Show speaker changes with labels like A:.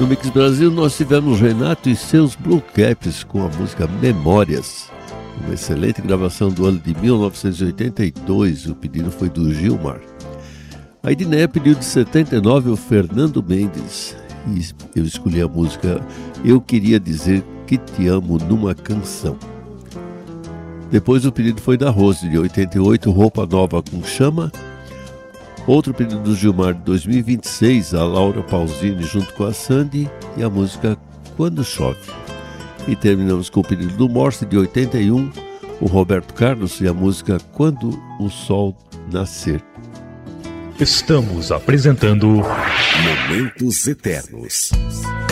A: No Mix Brasil nós tivemos Renato e seus Blue Caps com a música Memórias, uma excelente gravação do ano de 1982, o pedido foi do Gilmar. A Edneia pediu de 79 o Fernando Mendes e eu escolhi a música Eu Queria Dizer Que Te Amo Numa Canção. Depois o pedido foi da Rose, de 88, Roupa Nova com Chama. Outro pedido do Gilmar, de 2026, a Laura Pausini junto com a Sandy, e a música Quando Chove. E terminamos com o pedido do Morse, de 81, o Roberto Carlos, e a música Quando o Sol Nascer.
B: Estamos apresentando
C: Momentos Eternos.